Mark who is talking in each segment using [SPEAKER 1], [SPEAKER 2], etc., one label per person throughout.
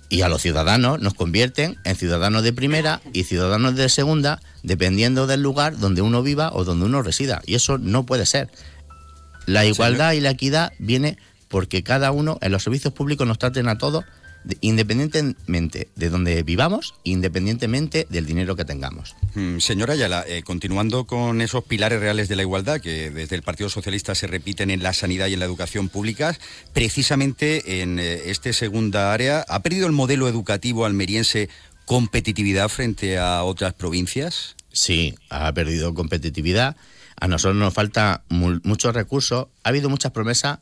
[SPEAKER 1] Y a los ciudadanos nos convierten en ciudadanos de primera y ciudadanos de segunda, dependiendo del lugar donde uno viva o donde uno resida. Y eso no puede ser. La igualdad y la equidad viene porque cada uno en los servicios públicos nos traten a todos independientemente de donde vivamos, independientemente del dinero que tengamos.
[SPEAKER 2] Señora Ayala, continuando con esos pilares reales de la igualdad que desde el Partido Socialista se repiten en la sanidad y en la educación pública, precisamente en este segunda área, ¿ha perdido el modelo educativo almeriense competitividad frente a otras provincias?
[SPEAKER 1] Sí, ha perdido competitividad. A nosotros nos falta muchos recursos. Ha habido muchas promesas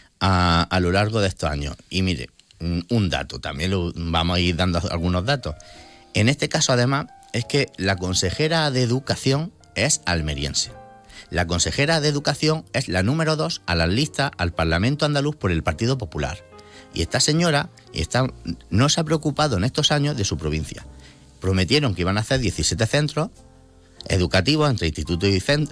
[SPEAKER 1] a lo largo de estos años. Y mire, un dato, también vamos a ir dando algunos datos. En este caso, además, es que la consejera de Educación es almeriense. La consejera de Educación es la número 2 a la lista al Parlamento andaluz por el Partido Popular. Y esta señora no se ha preocupado en estos años de su provincia. Prometieron que iban a hacer 17 centros educativos entre institutos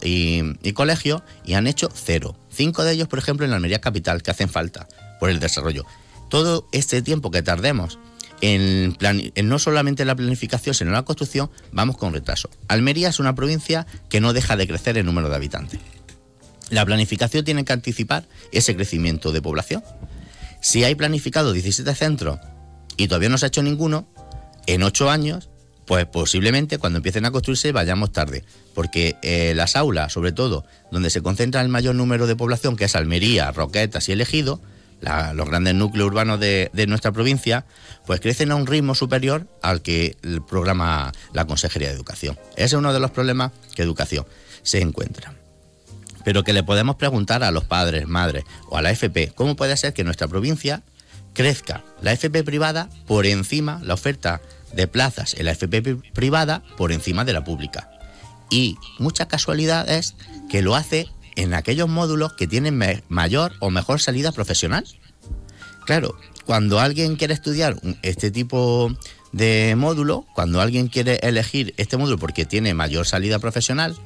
[SPEAKER 1] y colegios y han hecho 0. 5 de ellos, por ejemplo, en la Almería capital, que hacen falta por el desarrollo. Todo este tiempo que tardemos en no solamente en la planificación, sino en la construcción, vamos con retraso. Almería es una provincia que no deja de crecer en número de habitantes. La planificación tiene que anticipar ese crecimiento de población. Si hay planificado 17 centros y todavía no se ha hecho ninguno, en 8 años, pues posiblemente cuando empiecen a construirse vayamos tarde, porque las aulas, sobre todo, donde se concentra el mayor número de población, que es Almería, Roquetas y El Ejido, los grandes núcleos urbanos de nuestra provincia, pues crecen a un ritmo superior al que el programa la Consejería de Educación. Ese es uno de los problemas que Educación se encuentra. Pero que le podemos preguntar a los padres, madres o a la FP, ¿cómo puede ser que nuestra provincia crezca la FP privada por encima, la oferta de plazas en la FP privada por encima de la pública? Y mucha casualidad es que lo hace en aquellos módulos que tienen mayor o mejor salida profesional. Claro, cuando alguien quiere estudiar este tipo de módulo, cuando alguien quiere elegir este módulo porque tiene mayor salida profesional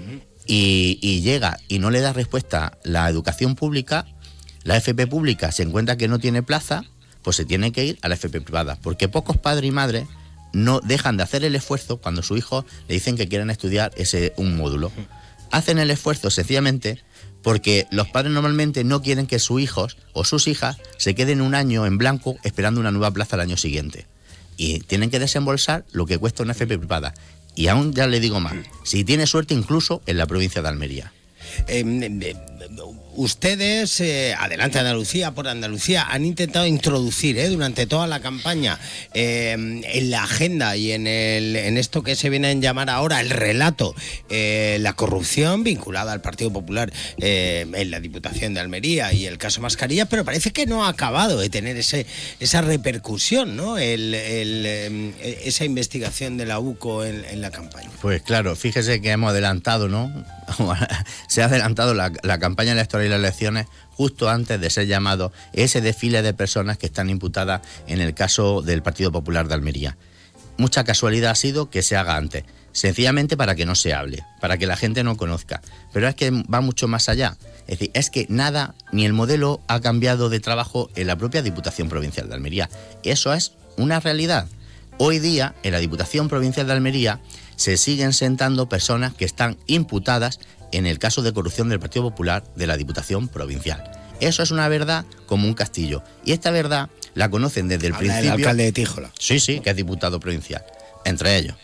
[SPEAKER 1] y llega y no le da respuesta la educación pública, la FP pública se encuentra que no tiene plaza, pues se tiene que ir a la FP privada, porque pocos padres y madres no dejan de hacer el esfuerzo cuando sus hijos le dicen que quieren estudiar un módulo. Hacen el esfuerzo sencillamente porque los padres normalmente no quieren que sus hijos o sus hijas se queden un año en blanco esperando una nueva plaza al año siguiente. Y tienen que desembolsar lo que cuesta una FP privada. Y aún ya le digo más, si tiene suerte incluso en la provincia de Almería.
[SPEAKER 3] Ustedes, Adelante Andalucía, por Andalucía, han intentado introducir durante toda la campaña en la agenda y en esto que se viene a llamar ahora el relato, la corrupción vinculada al Partido Popular en la Diputación de Almería y el caso Mascarillas, pero parece que no ha acabado de tener esa repercusión, ¿no? Esa investigación de la UCO en la campaña.
[SPEAKER 1] Pues claro, fíjese que hemos adelantado, ¿no? Se ha adelantado la campaña electoral y las elecciones justo antes de ser llamado ese desfile de personas que están imputadas en el caso del Partido Popular de Almería. Mucha casualidad ha sido que se haga antes, sencillamente para que no se hable, para que la gente no conozca. Pero es que va mucho más allá. Es decir, es que nada, ni el modelo ha cambiado de trabajo en la propia Diputación Provincial de Almería. Eso es una realidad. Hoy día, en la Diputación Provincial de Almería, se siguen sentando personas que están imputadas en el caso de corrupción del Partido Popular de la Diputación Provincial. Eso es una verdad como un castillo. Y esta verdad la conocen desde el principio.
[SPEAKER 3] El alcalde de Tíjola.
[SPEAKER 1] Sí, que es diputado provincial, entre ellos.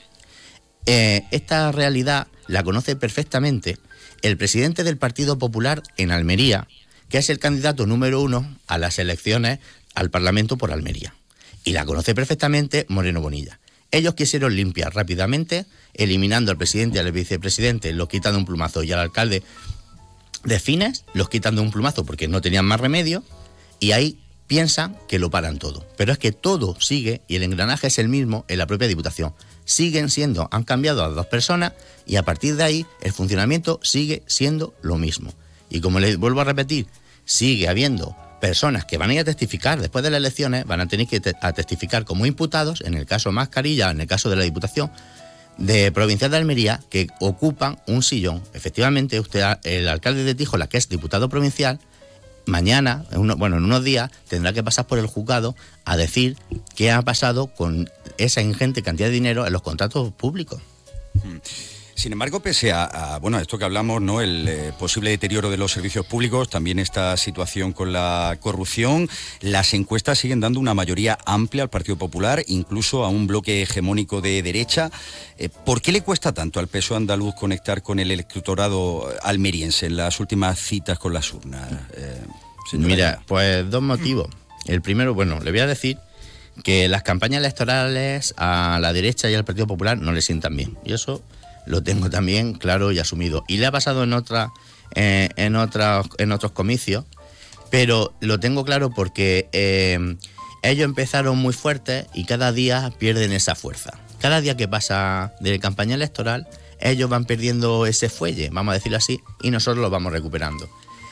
[SPEAKER 1] Esta realidad la conoce perfectamente el presidente del Partido Popular en Almería, que es el candidato número 1 a las elecciones al Parlamento por Almería. Y la conoce perfectamente Moreno Bonilla. Ellos quisieron limpiar rápidamente, eliminando al presidente y al vicepresidente, los quitan de un plumazo, y al alcalde de Fines los quitan de un plumazo porque no tenían más remedio, y ahí piensan que lo paran todo. Pero es que todo sigue, y el engranaje es el mismo en la propia Diputación. Han cambiado a 2 personas, y a partir de ahí el funcionamiento sigue siendo lo mismo. Y como les vuelvo a repetir, sigue habiendo personas que van a ir a testificar después de las elecciones, van a tener que testificar como imputados, en el caso Mascarilla, en el caso de la Diputación de Provincial de Almería, que ocupan un sillón. Efectivamente, el alcalde de Tíjola, que es diputado provincial, mañana, en unos días, tendrá que pasar por el juzgado a decir qué ha pasado con esa ingente cantidad de dinero en los contratos públicos.
[SPEAKER 2] Sin embargo, pese a esto que hablamos, ¿no? El posible deterioro de los servicios públicos, también esta situación con la corrupción, las encuestas siguen dando una mayoría amplia al Partido Popular, incluso a un bloque hegemónico de derecha. ¿Por qué le cuesta tanto al PSOE andaluz conectar con el electorado almeriense en las últimas citas con las urnas?
[SPEAKER 1] Mira, pues dos motivos. El primero, le voy a decir que las campañas electorales a la derecha y al Partido Popular no le sientan bien. Y eso lo tengo también claro y asumido. Y le ha pasado en otros comicios, pero lo tengo claro porque ellos empezaron muy fuertes y cada día pierden esa fuerza. Cada día que pasa de campaña electoral, ellos van perdiendo ese fuelle, vamos a decirlo así, y nosotros lo vamos recuperando.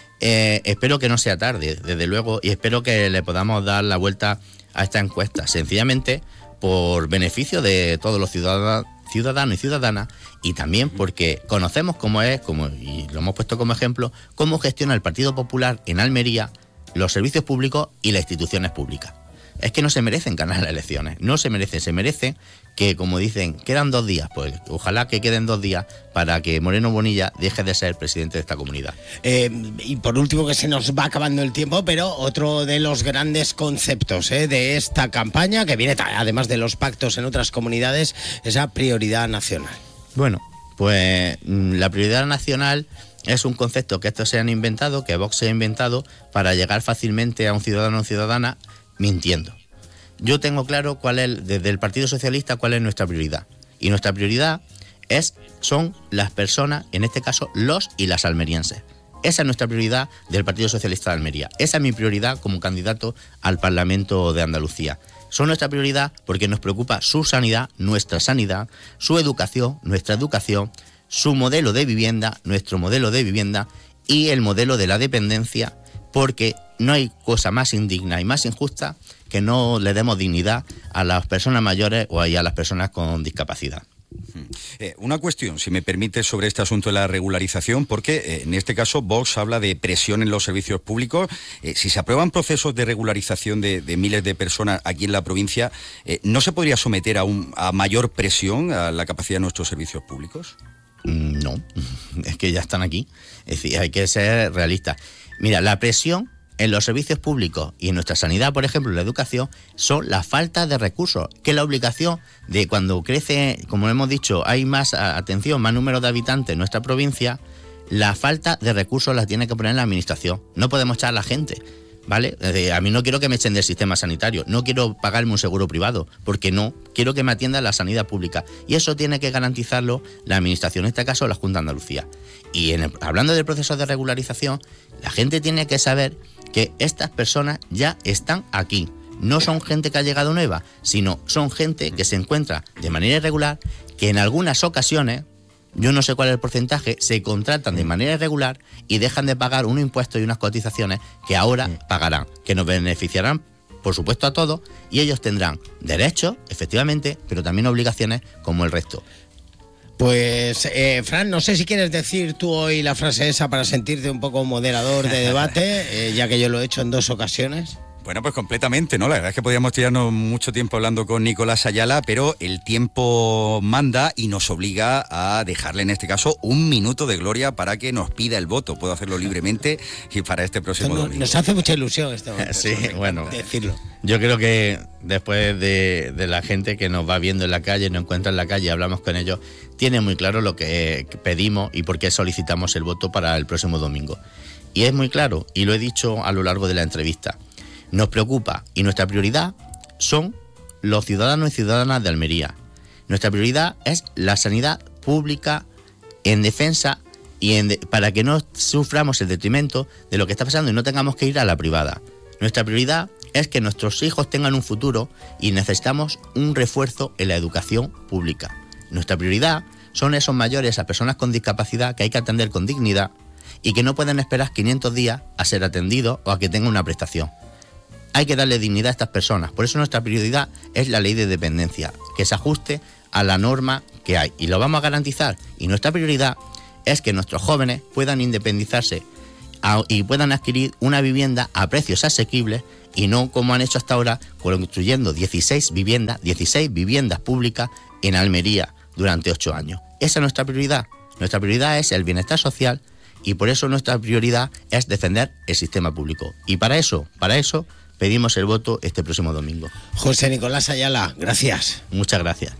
[SPEAKER 1] Espero que no sea tarde, desde luego, y espero que le podamos dar la vuelta a esta encuesta, sencillamente por beneficio de todos los ciudadanos y ciudadanas, y también porque conocemos y lo hemos puesto como ejemplo, cómo gestiona el Partido Popular en Almería los servicios públicos y las instituciones públicas. Es que no se merecen ganar las elecciones, se merecen que, como dicen, quedan 2 días, pues ojalá que queden 2 días para que Moreno Bonilla deje de ser presidente de esta comunidad.
[SPEAKER 3] Y por último, que se nos va acabando el tiempo, pero otro de los grandes conceptos de esta campaña, que viene además de los pactos en otras comunidades, es la prioridad nacional.
[SPEAKER 1] Bueno, pues la prioridad nacional es un concepto que estos se han inventado, que Vox se ha inventado para llegar fácilmente a un ciudadano o ciudadana mintiendo. Yo tengo claro desde el Partido Socialista, cuál es nuestra prioridad. Y nuestra prioridad son las personas, en este caso los y las almerienses. Esa es nuestra prioridad del Partido Socialista de Almería. Esa es mi prioridad como candidato al Parlamento de Andalucía. Son nuestra prioridad porque nos preocupa su sanidad, nuestra sanidad, su educación, nuestra educación, su modelo de vivienda, nuestro modelo de vivienda, y el modelo de la dependencia, porque no hay cosa más indigna y más injusta que no le demos dignidad a las personas mayores o a las personas con discapacidad.
[SPEAKER 2] Una cuestión, si me permite, sobre este asunto de la regularización, porque en este caso Vox habla de presión en los servicios públicos. Si se aprueban procesos de regularización de miles de personas aquí en la provincia, ¿no se podría someter a mayor presión a la capacidad de nuestros servicios públicos?
[SPEAKER 1] No, es que ya están aquí. Es decir, hay que ser realistas. Mira, la presión en los servicios públicos y en nuestra sanidad, por ejemplo, en la educación, son la falta de recursos, que la obligación de cuando crece, como hemos dicho, hay más número de habitantes en nuestra provincia, la falta de recursos la tiene que poner la administración. No podemos echar a la gente, ¿vale? A mí no quiero que me echen del sistema sanitario, no quiero pagarme un seguro privado, porque no, quiero que me atienda la sanidad pública. Y eso tiene que garantizarlo la administración, en este caso la Junta de Andalucía. Y hablando del proceso de regularización, la gente tiene que saber que estas personas ya están aquí. No son gente que ha llegado nueva, sino son gente que se encuentra de manera irregular, que en algunas ocasiones, yo no sé cuál es el porcentaje, se contratan de manera irregular y dejan de pagar unos impuestos y unas cotizaciones que ahora pagarán, que nos beneficiarán, por supuesto, a todos, y ellos tendrán derechos, efectivamente, pero también obligaciones como el resto.
[SPEAKER 3] Pues, Fran, no sé si quieres decir tú hoy la frase esa para sentirte un poco moderador de debate, ya que yo lo he hecho en 2 ocasiones.
[SPEAKER 2] Bueno, pues completamente, ¿no? La verdad es que podríamos tirarnos mucho tiempo hablando con Nicolás Ayala, pero el tiempo manda y nos obliga a dejarle, en este caso, 1 minuto de gloria para que nos pida el voto. Puedo hacerlo libremente y para este próximo domingo.
[SPEAKER 3] Nos hace mucha ilusión este momento.
[SPEAKER 1] Sí, bueno,
[SPEAKER 3] decirlo.
[SPEAKER 1] Yo creo que después de la gente que nos va viendo en la calle, nos encuentra en la calle, hablamos con ellos, tiene muy claro lo que pedimos y por qué solicitamos el voto para el próximo domingo. Y es muy claro, y lo he dicho a lo largo de la entrevista. Nos preocupa y nuestra prioridad son los ciudadanos y ciudadanas de Almería. Nuestra prioridad es la sanidad pública en defensa y para que no suframos el detrimento de lo que está pasando y no tengamos que ir a la privada. Nuestra prioridad es que nuestros hijos tengan un futuro y necesitamos un refuerzo en la educación pública. Nuestra prioridad son esos mayores, esas personas con discapacidad que hay que atender con dignidad y que no pueden esperar 500 días a ser atendidos o a que tengan una prestación. Hay que darle dignidad a estas personas. Por eso nuestra prioridad es la ley de dependencia, que se ajuste a la norma que hay. Y lo vamos a garantizar. Y nuestra prioridad es que nuestros jóvenes puedan independizarse y puedan adquirir una vivienda a precios asequibles y no como han hecho hasta ahora, construyendo 16 viviendas públicas en Almería durante 8 años. Esa es nuestra prioridad. Nuestra prioridad es el bienestar social y por eso nuestra prioridad es defender el sistema público. Y para eso pedimos el voto este próximo domingo.
[SPEAKER 3] José Nicolás Ayala, gracias.
[SPEAKER 1] Muchas gracias.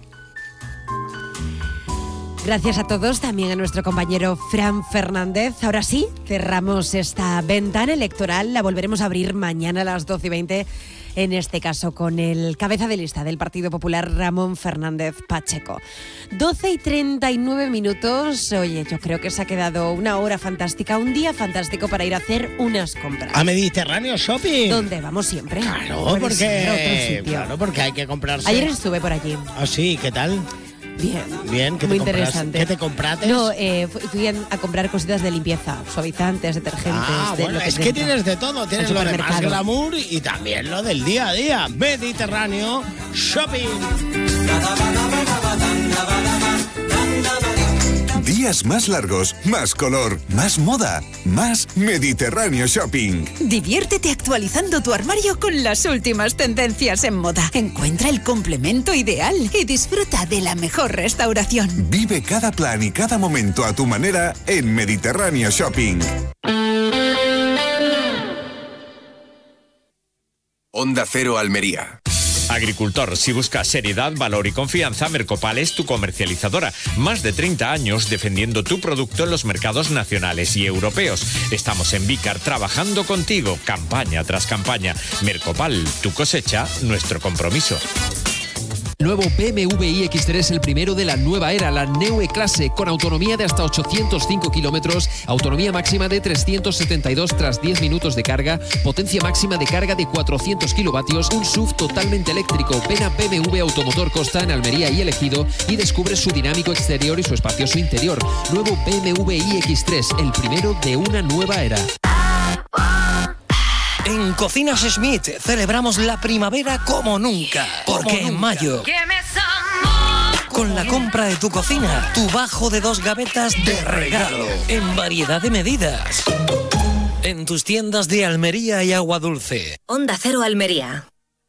[SPEAKER 4] Gracias a todos, también a nuestro compañero Fran Fernández. Ahora sí, cerramos esta ventana electoral, la volveremos a abrir mañana a las 12:20, en este caso con el cabeza de lista del Partido Popular, Ramón Fernández Pacheco. 12:39. Oye, yo creo que se ha quedado una hora fantástica, un día fantástico para ir a hacer unas compras.
[SPEAKER 3] A Mediterráneo Shopping.
[SPEAKER 4] ¿Dónde vamos siempre?
[SPEAKER 3] Claro, porque hay que comprarse.
[SPEAKER 4] Ayer estuve por allí.
[SPEAKER 3] ¿Ah, sí? ¿Qué tal?
[SPEAKER 4] Bien,
[SPEAKER 3] ¿qué
[SPEAKER 4] muy
[SPEAKER 3] te
[SPEAKER 4] interesante.
[SPEAKER 3] ¿Qué te compraste?
[SPEAKER 4] No, fui a comprar cositas de limpieza, suavizantes, detergentes.
[SPEAKER 3] Bueno, es que tienes de todo, tienes lo de más glamour y también lo del día a día. Mediterráneo Shopping.
[SPEAKER 5] Días más largos, más color, más moda, más Mediterráneo Shopping.
[SPEAKER 6] Diviértete actualizando tu armario con las últimas tendencias en moda. Encuentra el complemento ideal y disfruta de la mejor restauración.
[SPEAKER 5] Vive cada plan y cada momento a tu manera en Mediterráneo Shopping.
[SPEAKER 7] Onda Cero Almería.
[SPEAKER 8] Agricultor, si buscas seriedad, valor y confianza, Mercopal es tu comercializadora. Más de 30 años defendiendo tu producto en los mercados nacionales y europeos. Estamos en Vícar trabajando contigo, campaña tras campaña. Mercopal, tu cosecha, nuestro compromiso.
[SPEAKER 9] Nuevo BMW iX3, el primero de la nueva era, la Neue Klasse, con autonomía de hasta 805 kilómetros, autonomía máxima de 372 tras 10 minutos de carga, potencia máxima de carga de 400 kilovatios, un SUV totalmente eléctrico. Ven a BMW Automotor Costa en Almería y Ejido y descubre su dinámico exterior y su espacioso interior. Nuevo BMW iX3, el primero de una nueva era.
[SPEAKER 10] En Cocinas Smith celebramos la primavera como nunca, porque en mayo, con la compra de tu cocina, tu bajo de 2 gavetas de regalo, en variedad de medidas, en tus tiendas de Almería y Agua Dulce.
[SPEAKER 11] Onda Cero Almería.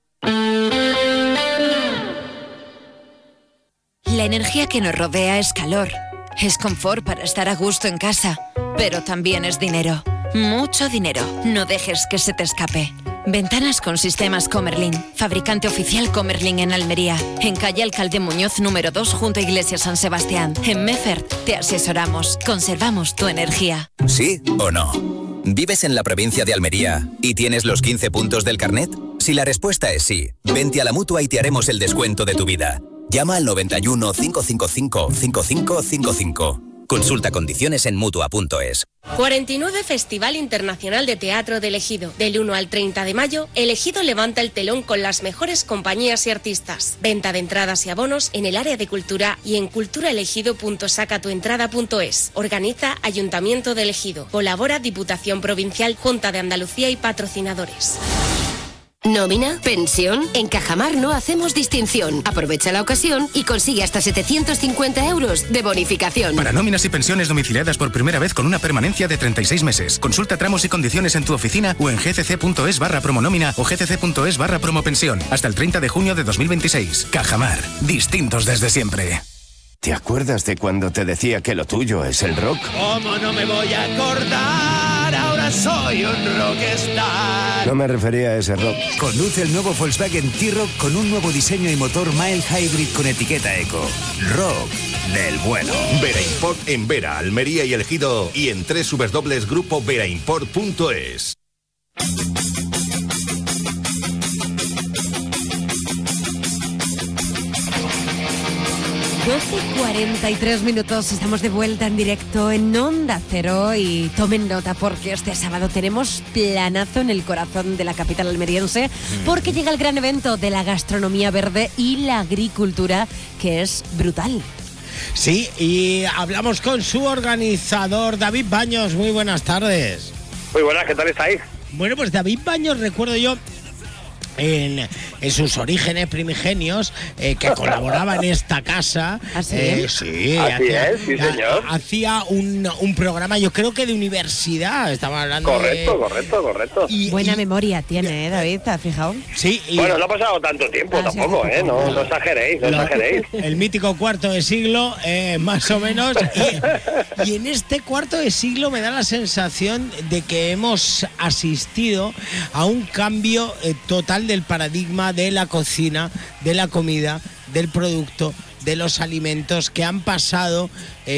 [SPEAKER 6] La energía que nos rodea es calor, es confort para estar a gusto en casa, pero también es dinero. Mucho dinero. No dejes que se te escape. Ventanas con sistemas Comerlin. Fabricante oficial Comerlin en Almería. En calle Alcalde Muñoz número 2 junto a Iglesia San Sebastián. En Meffert te asesoramos. Conservamos tu energía.
[SPEAKER 12] ¿Sí o no? ¿Vives en la provincia de Almería y tienes los 15 puntos del carnet? Si la respuesta es sí, vente a la Mutua y te haremos el descuento de tu vida. Llama al 91 555 5555. Consulta condiciones en Mutua.es.
[SPEAKER 13] 49 Festival Internacional de Teatro de El Ejido. Del 1 al 30 de mayo, El Ejido levanta el telón con las mejores compañías y artistas. Venta de entradas y abonos en el área de cultura y en culturaelegido.sacatuentrada.es. Organiza Ayuntamiento de El Ejido. Colabora Diputación Provincial, Junta de Andalucía y patrocinadores.
[SPEAKER 11] ¿Nómina? ¿Pensión? En Cajamar no hacemos distinción. Aprovecha la ocasión y consigue hasta 750 euros de bonificación.
[SPEAKER 14] Para nóminas y pensiones domiciliadas por primera vez con una permanencia de 36 meses. Consulta tramos y condiciones en tu oficina o en gcc.es/promonómina o gcc.es/promopensión. Hasta el 30 de junio de 2026. Cajamar. Distintos desde siempre.
[SPEAKER 15] ¿Te acuerdas de cuando te decía que lo tuyo es el rock?
[SPEAKER 3] ¿Cómo no me voy a acordar? Ahora soy un rockstar.
[SPEAKER 15] No me refería a ese rock.
[SPEAKER 16] Conduce el nuevo Volkswagen T-Roc con un nuevo diseño y motor mild hybrid con etiqueta eco. Rock del bueno.
[SPEAKER 17] Vera Import en Vera, Almería y El Ejido y en www.veraimport.es.
[SPEAKER 4] 12:43. Estamos de vuelta en directo en Onda Cero y tomen nota porque este sábado tenemos planazo en el corazón de la capital almeriense porque llega el gran evento de la gastronomía verde y la agricultura, que es brutal.
[SPEAKER 3] Sí, y hablamos con su organizador, David Baños. Muy buenas tardes.
[SPEAKER 18] Muy buenas, ¿qué tal estáis?
[SPEAKER 3] Bueno, pues David Baños, recuerdo yo, en sus orígenes primigenios, que colaboraba en esta casa.
[SPEAKER 4] ¿Ah, sí?
[SPEAKER 3] Sí,
[SPEAKER 18] así es, sí, señor.
[SPEAKER 3] Hacía un programa, yo creo que de universidad, estaba hablando
[SPEAKER 18] Correcto.
[SPEAKER 4] Buena memoria tiene, David, ¿te has fijado?
[SPEAKER 3] Sí.
[SPEAKER 18] Bueno, no ha pasado tanto tiempo tampoco, no exageréis,
[SPEAKER 3] El mítico cuarto de siglo, más o menos, y en este cuarto de siglo me da la sensación de que hemos asistido a un cambio total del paradigma de la cocina, de la comida, del producto, de los alimentos, que han pasado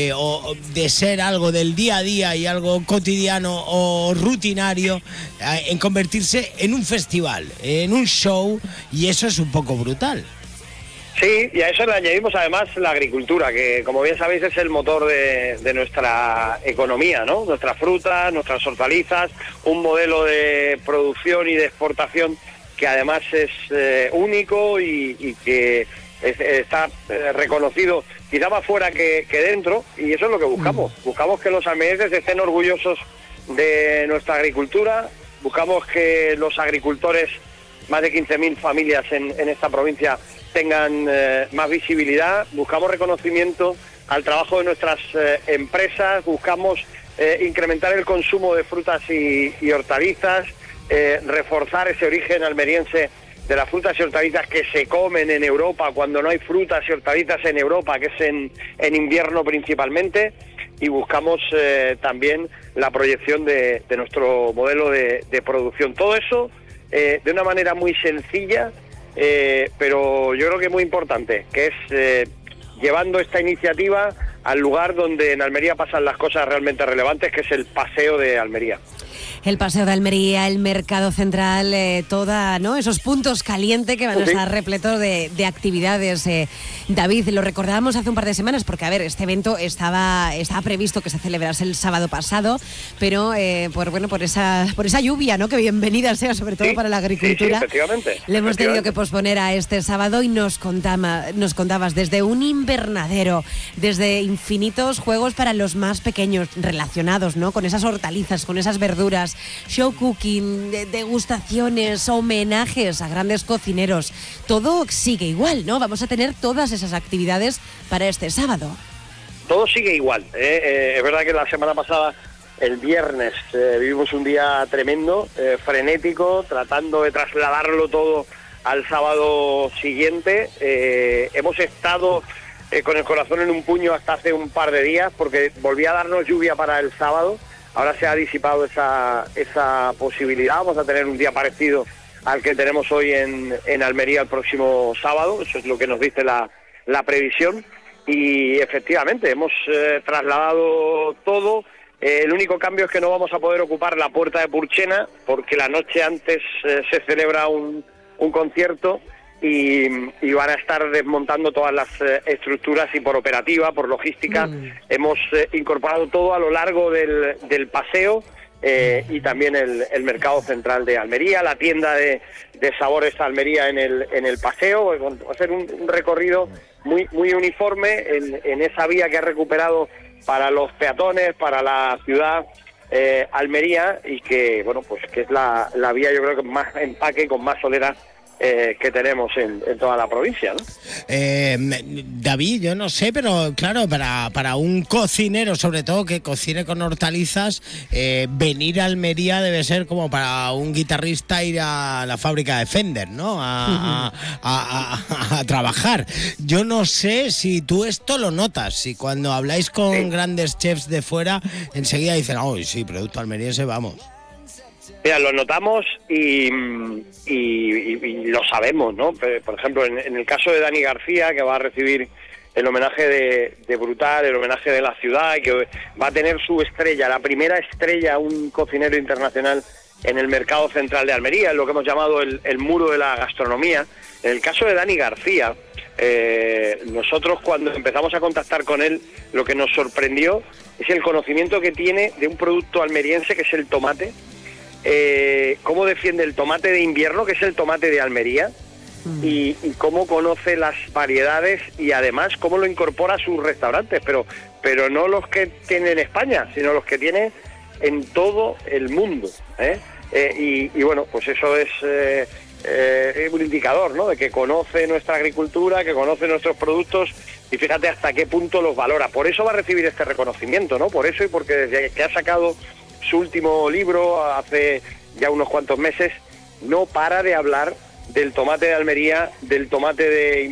[SPEAKER 3] de ser algo del día a día y algo cotidiano o rutinario en convertirse en un festival, en un show, y eso es un poco brutal.
[SPEAKER 18] Sí, y a eso le añadimos además la agricultura, que como bien sabéis es el motor de nuestra economía, ¿no? Nuestras frutas, nuestras hortalizas, un modelo de producción y de exportación que además es único y que está reconocido quizá más fuera que dentro, y eso es lo que buscamos. Buscamos que los almerienses estén orgullosos de nuestra agricultura, buscamos que los agricultores, más de 15.000 familias en esta provincia, tengan más visibilidad, buscamos reconocimiento al trabajo de nuestras empresas, buscamos incrementar el consumo de frutas y hortalizas, reforzar ese origen almeriense de las frutas y hortalizas que se comen en Europa cuando no hay frutas y hortalizas en Europa, que es en invierno principalmente, y buscamos también la proyección de nuestro modelo de producción. Todo eso de una manera muy sencilla, pero yo creo que muy importante, que es llevando esta iniciativa al lugar donde en Almería pasan las cosas realmente relevantes, que es el Paseo de Almería.
[SPEAKER 4] El Paseo de Almería, el Mercado Central, ¿no? Esos puntos calientes que van a estar repletos de actividades. David, lo recordábamos hace un par de semanas porque, a ver, este evento estaba previsto que se celebrase el sábado pasado, pero por esa lluvia, ¿no? Que bienvenida sea, sobre todo para la agricultura.
[SPEAKER 18] Sí, efectivamente.
[SPEAKER 4] Le hemos tenido que posponer a este sábado, y nos contabas desde un invernadero, desde infinitos juegos para los más pequeños relacionados, ¿no? Con esas hortalizas, con esas verduras, show cooking, degustaciones, homenajes a grandes cocineros. Todo sigue igual, ¿no? Vamos a tener todas esas actividades para este sábado.
[SPEAKER 18] Todo sigue igual. Es verdad que la semana pasada, el viernes, vivimos un día tremendo, frenético, tratando de trasladarlo todo al sábado siguiente. Hemos estado con el corazón en un puño hasta hace un par de días, porque volvía a darnos lluvia para el sábado. Ahora se ha disipado esa posibilidad. Vamos a tener un día parecido al que tenemos hoy en Almería el próximo sábado. Eso es lo que nos dice la previsión. Y efectivamente, hemos trasladado todo. El único cambio es que no vamos a poder ocupar la Puerta de Purchena, porque la noche antes se celebra un concierto y van a estar desmontando todas las estructuras, y por operativa, por logística, hemos incorporado todo a lo largo del paseo, y también el Mercado Central de Almería, la tienda de sabores Almería en el paseo. Va a ser un recorrido muy uniforme en esa vía que ha recuperado para los peatones, para la ciudad Almería, y que, bueno, pues que es la vía, yo creo que más empaque, con más solera que tenemos en toda la provincia, ¿no?
[SPEAKER 3] David, yo no sé, pero claro, para un cocinero, sobre todo que cocine con hortalizas, venir a Almería debe ser como para un guitarrista ir a la fábrica de Fender, ¿no? A trabajar. Yo no sé si tú esto lo notas, si cuando habláis con grandes chefs de fuera, enseguida dicen, ¡ay, sí, producto almeriense, vamos!
[SPEAKER 18] Mira, lo notamos y lo sabemos, ¿no? Por ejemplo, en el caso de Dani García, que va a recibir el homenaje de Brutal, el homenaje de la ciudad, y que va a tener su estrella, la primera estrella, un cocinero internacional en el Mercado Central de Almería, lo que hemos llamado el muro de la gastronomía. En el caso de Dani García, nosotros cuando empezamos a contactar con él, lo que nos sorprendió es el conocimiento que tiene de un producto almeriense, que es el tomate. Cómo defiende el tomate de invierno, que es el tomate de Almería, y cómo conoce las variedades, y además cómo lo incorpora a sus restaurantes, pero no los que tiene en España, sino los que tiene en todo el mundo, y bueno, pues eso es un indicador, ¿no?, de que conoce nuestra agricultura, que conoce nuestros productos, y fíjate hasta qué punto los valora. Por eso va a recibir este reconocimiento, ¿no? Por eso, y porque desde que ha sacado su último libro hace ya unos cuantos meses, no para de hablar del tomate de Almería, del tomate de